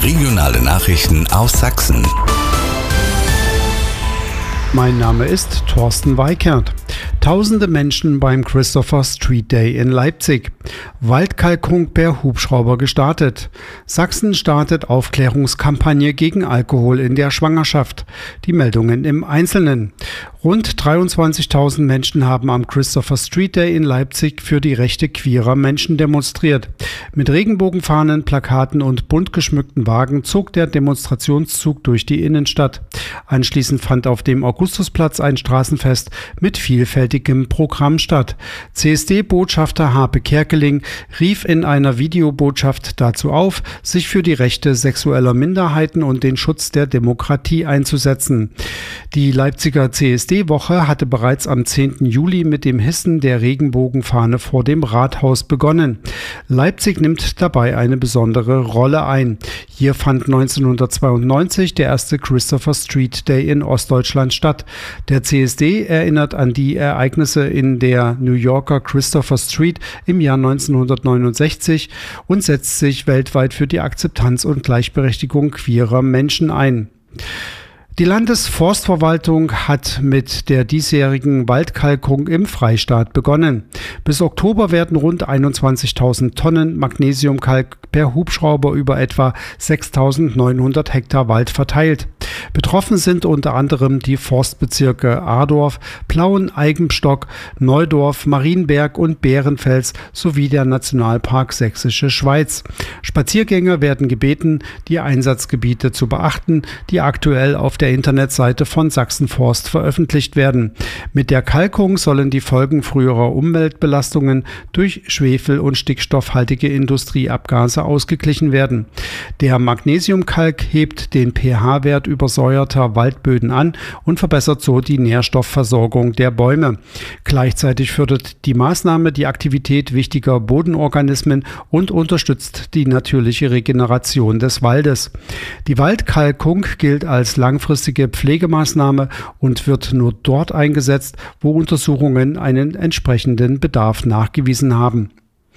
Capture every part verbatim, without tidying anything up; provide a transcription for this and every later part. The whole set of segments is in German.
Regionale Nachrichten aus Sachsen. Mein Name ist Thorsten Weikert. Tausende Menschen beim Christopher Street Day in Leipzig. Waldkalkung per Hubschrauber gestartet. Sachsen startet Aufklärungskampagne gegen Alkohol in der Schwangerschaft. Die Meldungen im Einzelnen. Rund dreiundzwanzigtausend Menschen haben am Christopher Street Day in Leipzig für die Rechte queerer Menschen demonstriert. Mit Regenbogenfahnen, Plakaten und bunt geschmückten Wagen zog der Demonstrationszug durch die Innenstadt. Anschließend fand auf dem Augustusplatz ein Straßenfest mit vielfältigem Programm statt. C S D-Botschafter Harpe Kerkeling rief in einer Videobotschaft dazu auf, sich für die Rechte sexueller Minderheiten und den Schutz der Demokratie einzusetzen. Die Leipziger C S D-Woche hatte bereits am zehnten Juli mit dem Hissen der Regenbogenfahne vor dem Rathaus begonnen. Leipzig nimmt dabei eine besondere Rolle ein. Hier fand neunzehnhundertzweiundneunzig der erste Christopher Street Day in Ostdeutschland statt. Der C S D erinnert an die Ereignisse in der New Yorker Christopher Street im Jahr neunzehnhundertneunundsechzig und setzt sich weltweit für die Akzeptanz und Gleichberechtigung queerer Menschen ein. Die Landesforstverwaltung hat mit der diesjährigen Waldkalkung im Freistaat begonnen. Bis Oktober werden rund einundzwanzigtausend Tonnen Magnesiumkalk per Hubschrauber über etwa sechstausendneunhundert Hektar Wald verteilt. Betroffen sind unter anderem die Forstbezirke Adorf, Plauen, Eibenstock, Neudorf, Marienberg und Bärenfels sowie der Nationalpark Sächsische Schweiz. Spaziergänger werden gebeten, die Einsatzgebiete zu beachten, die aktuell auf der Internetseite von Sachsenforst veröffentlicht werden. Mit der Kalkung sollen die Folgen früherer Umweltbelastungen durch schwefel- und stickstoffhaltige Industrieabgase ausgeglichen werden. Der Magnesiumkalk hebt den pH-Wert übersäuerter Waldböden an und verbessert so die Nährstoffversorgung der Bäume. Gleichzeitig fördert die Maßnahme die Aktivität wichtiger Bodenorganismen und unterstützt die natürliche Regeneration des Waldes. Die Waldkalkung gilt als langfristige Pflegemaßnahme und wird nur dort eingesetzt, wo Untersuchungen einen entsprechenden Bedarf nachgewiesen haben.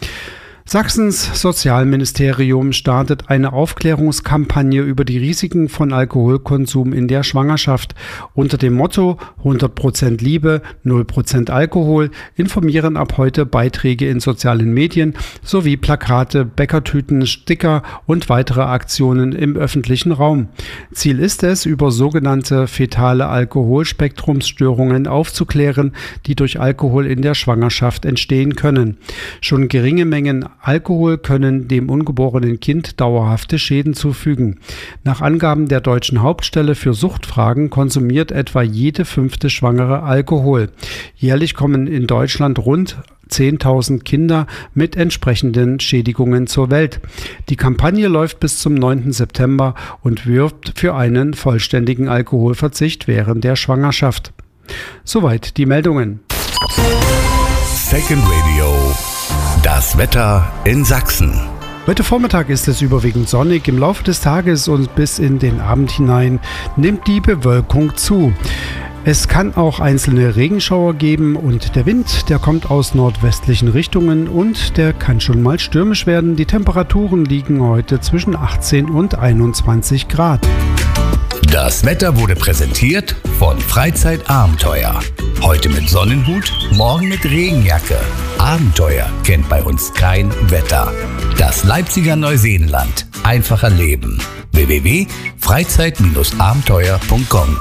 Sachsens Sozialministerium startet eine Aufklärungskampagne über die Risiken von Alkoholkonsum in der Schwangerschaft. Unter dem Motto hundert Prozent Liebe, null Prozent Alkohol informieren ab heute Beiträge in sozialen Medien sowie Plakate, Bäckertüten, Sticker und weitere Aktionen im öffentlichen Raum. Ziel ist es, über sogenannte fetale Alkoholspektrumsstörungen aufzuklären, die durch Alkohol in der Schwangerschaft entstehen können. Schon geringe Mengen Alkohol können dem ungeborenen Kind dauerhafte Schäden zufügen. Nach Angaben der Deutschen Hauptstelle für Suchtfragen konsumiert etwa jede fünfte Schwangere Alkohol. Jährlich kommen in Deutschland rund zehntausend Kinder mit entsprechenden Schädigungen zur Welt. Die Kampagne läuft bis zum neunten September und wirbt für einen vollständigen Alkoholverzicht während der Schwangerschaft. Soweit die Meldungen. Second Radio. Das Wetter in Sachsen. Heute Vormittag ist es überwiegend sonnig. Im Laufe des Tages und bis in den Abend hinein nimmt die Bewölkung zu. Es kann auch einzelne Regenschauer geben und der Wind, der kommt aus nordwestlichen Richtungen und der kann schon mal stürmisch werden. Die Temperaturen liegen heute zwischen achtzehn und einundzwanzig Grad. Das Wetter wurde präsentiert von Freizeitabenteuer. Heute mit Sonnenhut, morgen mit Regenjacke. Abenteuer kennt bei uns kein Wetter. Das Leipziger Neuseenland. Einfacher Leben. w w w punkt freizeit abenteuer punkt com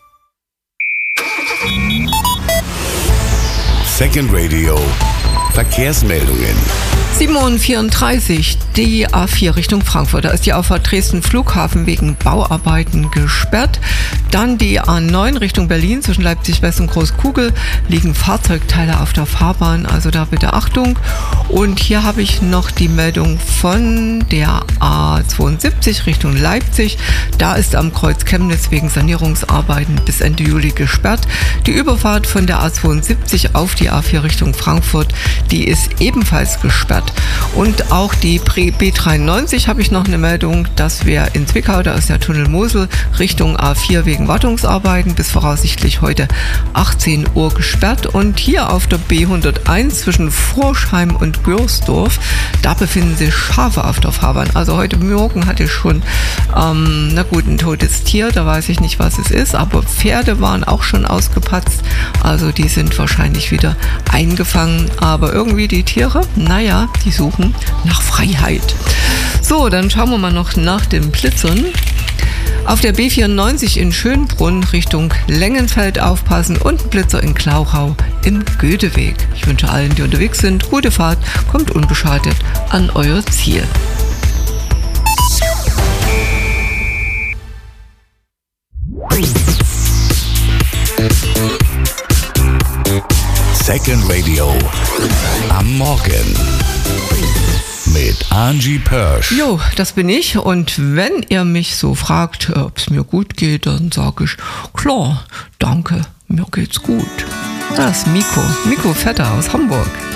Second Radio. Verkehrsmeldungen. sieben Uhr vierunddreißig, die A vier Richtung Frankfurt. Da ist die Auffahrt Dresden Flughafen wegen Bauarbeiten gesperrt. Dann die A neun Richtung Berlin zwischen Leipzig West und Großkugel liegen Fahrzeugteile auf der Fahrbahn, also da bitte Achtung. Und hier habe ich noch die Meldung von der A zweiundsiebzig Richtung Leipzig. Da ist am Kreuz Chemnitz wegen Sanierungsarbeiten bis Ende Juli gesperrt. Die Überfahrt von der A zweiundsiebzig auf die A vier Richtung Frankfurt, die ist ebenfalls gesperrt. Und auch die B dreiundneunzig habe ich noch eine Meldung, das wäre in Zwickau, da ist der Tunnel Mosel Richtung A vier wegen Wartungsarbeiten bis voraussichtlich heute achtzehn Uhr gesperrt. Und hier auf der B hunderteins zwischen Forchheim und Görsdorf, da befinden sich Schafe auf der Fahrbahn. Also heute Morgen hatte ich schon, ähm, na gut, ein totes Tier, da weiß ich nicht, was es ist, aber Pferde waren auch schon ausgepatzt, also die sind wahrscheinlich wieder eingefangen, aber irgendwie die Tiere, naja, die suchen nach Freiheit. So, dann schauen wir mal noch nach den Blitzern. Auf der B vierundneunzig in Schönbrunn Richtung Lengenfeld aufpassen und ein Blitzer in Klauchau im Goetheweg. Ich wünsche allen, die unterwegs sind, gute Fahrt, kommt unbeschadet an euer Ziel. Second Radio am Morgen mit Angie Pörsch. Jo, das bin ich, und wenn ihr mich so fragt, ob es mir gut geht, dann sage ich, klar, danke, mir geht's gut. Das ist Miko, Miko Vetter aus Hamburg.